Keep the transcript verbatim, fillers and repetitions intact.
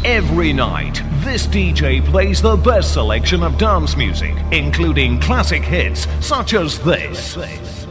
Every night, this D J plays the best selection of dance music, including classic hits such as this.